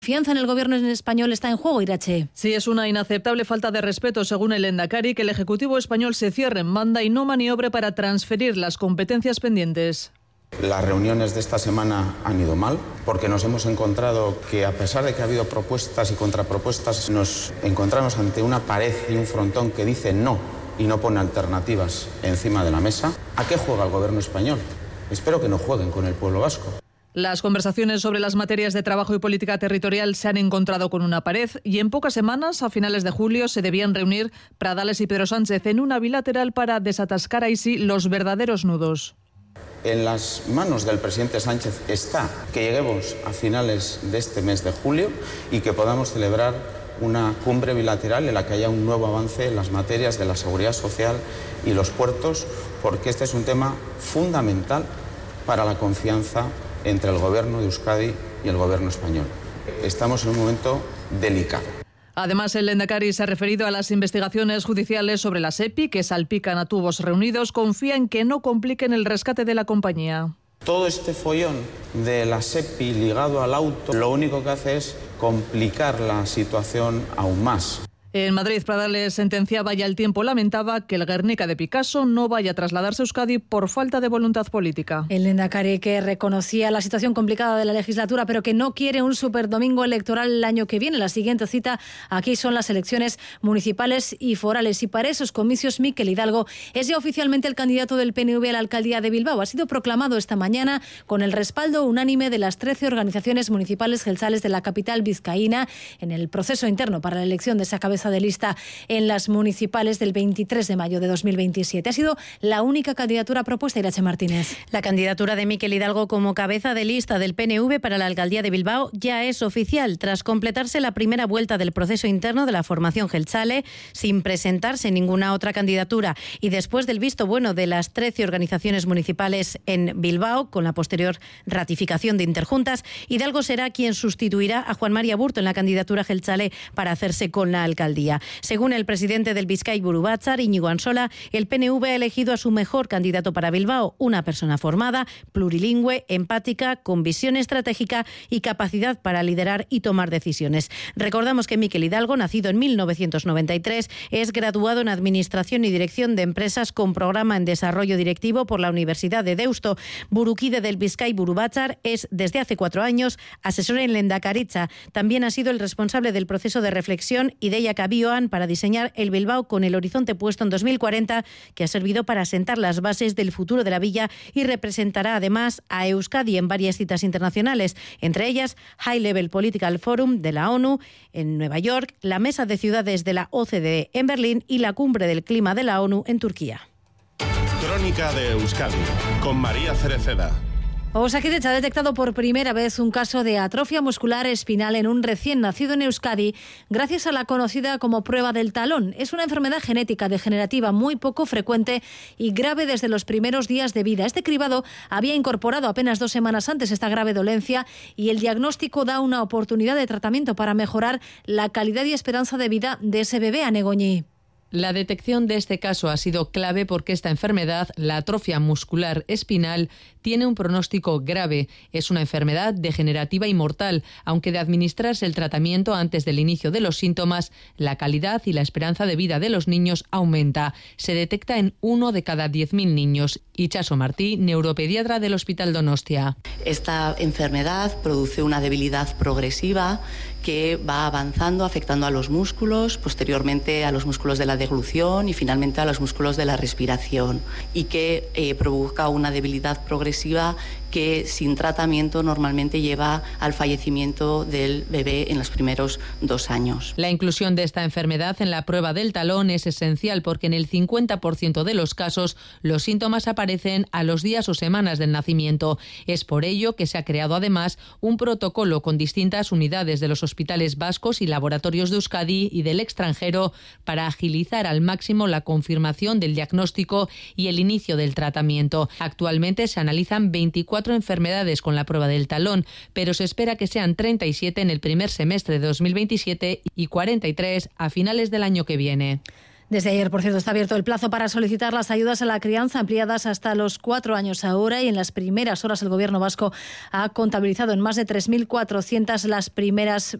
Confianza en el gobierno español está en juego, Irache. Sí, es una inaceptable falta de respeto, según el Lehendakari, que el Ejecutivo español se cierre en banda y no maniobre para transferir las competencias pendientes. Las reuniones de esta semana han ido mal porque nos hemos encontrado que, a pesar de que ha habido propuestas y contrapropuestas, nos encontramos ante una pared y un frontón que dice no y no pone alternativas encima de la mesa. ¿A qué juega el gobierno español? Espero que no jueguen con el pueblo vasco. Las conversaciones sobre las materias de trabajo y política territorial se han encontrado con una pared y en pocas semanas, a finales de julio, se debían reunir Pradales y Pedro Sánchez en una bilateral para desatascar ahí sí los verdaderos nudos. En las manos del presidente Sánchez está que lleguemos a finales de este mes de julio y que podamos celebrar una cumbre bilateral en la que haya un nuevo avance en las materias de la seguridad social y los puertos, porque este es un tema fundamental para la confianza entre el gobierno de Euskadi y el gobierno español. Estamos en un momento delicado. Además, el Lehendakari se ha referido a las investigaciones judiciales sobre la SEPI, que salpican a tubos reunidos. Confía en que no compliquen el rescate de la compañía. Todo este follón de la SEPI ligado al auto, lo único que hace es complicar la situación aún más. En Madrid, Pradales sentenciaba y al tiempo lamentaba que el Guernica de Picasso no vaya a trasladarse a Euskadi por falta de voluntad política. El Lehendakari, que reconocía la situación complicada de la legislatura, pero que no quiere un superdomingo electoral el año que viene. La siguiente cita aquí son las elecciones municipales y forales. Y para esos comicios, Mikel Hidalgo es ya oficialmente el candidato del PNV a la alcaldía de Bilbao. Ha sido proclamado esta mañana con el respaldo unánime de las 13 organizaciones municipales jeltzales de la capital vizcaína en el proceso interno para la elección de esa cabeza de lista en las municipales del 23 de mayo de 2027. Ha sido la única candidatura propuesta, Irache Martínez. La candidatura de Mikel Hidalgo como cabeza de lista del PNV para la alcaldía de Bilbao ya es oficial, tras completarse la primera vuelta del proceso interno de la formación jeltzale, sin presentarse ninguna otra candidatura, y después del visto bueno de las 13 organizaciones municipales en Bilbao, con la posterior ratificación de interjuntas, Hidalgo será quien sustituirá a Juan María Burto en la candidatura jeltzale para hacerse con la alcaldía. Según el presidente del Bizkai Buru Batzar, Íñigo Ansola, el PNV ha elegido a su mejor candidato para Bilbao, una persona formada, plurilingüe, empática, con visión estratégica y capacidad para liderar y tomar decisiones. Recordamos que Mikel Hidalgo, nacido en 1993, es graduado en Administración y Dirección de Empresas con programa en Desarrollo Directivo por la Universidad de Deusto. Burukide del Bizkai Buru Batzar es, desde hace 4 años, asesor en Lehendakaritza. También ha sido el responsable del proceso de reflexión Ideia Cabioan para diseñar el Bilbao con el horizonte puesto en 2040, que ha servido para sentar las bases del futuro de la villa y representará además a Euskadi en varias citas internacionales, entre ellas High Level Political Forum de la ONU en Nueva York, la Mesa de Ciudades de la OCDE en Berlín y la Cumbre del Clima de la ONU en Turquía. Crónica de Euskadi, con María Cereceda. Osakidetza ha detectado por primera vez un caso de atrofia muscular espinal en un recién nacido en Euskadi gracias a la conocida como prueba del talón. Es una enfermedad genética degenerativa muy poco frecuente y grave desde los primeros días de vida. Este cribado había incorporado apenas 2 semanas antes esta grave dolencia y el diagnóstico da una oportunidad de tratamiento para mejorar la calidad y esperanza de vida de ese bebé, Anegoñi. La detección de este caso ha sido clave porque esta enfermedad, la atrofia muscular espinal, tiene un pronóstico grave. Es una enfermedad degenerativa y mortal, aunque de administrarse el tratamiento antes del inicio de los síntomas, la calidad y la esperanza de vida de los niños aumenta. Se detecta en 1 de cada 10.000 niños. Itxaso Martí, neuropediatra del Hospital Donostia. Esta enfermedad produce una debilidad progresiva que va avanzando, afectando a los músculos, posteriormente a los músculos de la deglución y finalmente a los músculos de la respiración, y que provoca una debilidad progresiva que sin tratamiento normalmente lleva al fallecimiento del bebé en los primeros 2 años. La inclusión de esta enfermedad en la prueba del talón es esencial porque en el 50% de los casos los síntomas aparecen a los días o semanas del nacimiento. Es por ello que se ha creado además un protocolo con distintas unidades de los hospitales vascos y laboratorios de Euskadi y del extranjero para agilizar al máximo la confirmación del diagnóstico y el inicio del tratamiento. Actualmente se analizan 24 enfermedades con la prueba del talón, pero se espera que sean 37 en el primer semestre de 2027 y 43 a finales del año que viene. Desde ayer, por cierto, está abierto el plazo para solicitar las ayudas a la crianza ampliadas hasta los 4 años ahora, y en las primeras horas el Gobierno vasco ha contabilizado en más de 3.400 las primeras